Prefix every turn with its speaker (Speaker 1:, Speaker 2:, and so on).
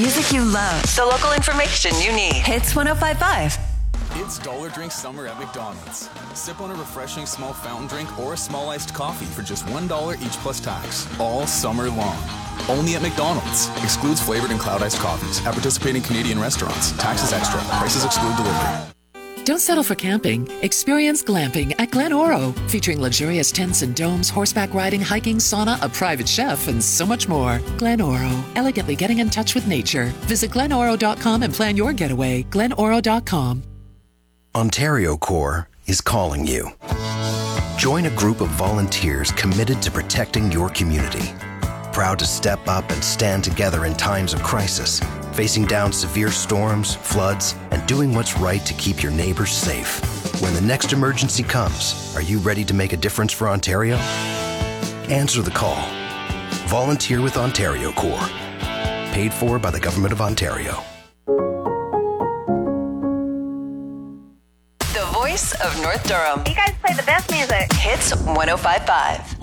Speaker 1: music you love.
Speaker 2: The local information you need.
Speaker 1: Hits 105.5.
Speaker 3: It's Dollar Drink Summer at McDonald's. Sip on a refreshing small fountain drink or a small iced coffee for just $1 each plus tax, all summer long. Only at McDonald's. Excludes flavored and cloud iced coffees at participating Canadian restaurants. Taxes extra. Prices exclude delivery.
Speaker 4: Don't settle for camping. Experience glamping at Glen Oro, featuring luxurious tents and domes, horseback riding, hiking, sauna, a private chef, and so much more. Glen Oro, elegantly getting in touch with nature. Visit glenoro.com and plan your getaway. glenoro.com.
Speaker 5: Ontario Corps is calling you. Join a group of volunteers committed to protecting your community. Proud to step up and stand together in times of crisis, facing down severe storms, floods, and doing what's right to keep your neighbors safe. When the next emergency comes, are you ready to make a difference for Ontario? Answer the call. Volunteer with Ontario Corps. Paid for by the Government of Ontario.
Speaker 2: The voice of North Durham.
Speaker 6: You guys play the best music.
Speaker 2: Hits 105.5.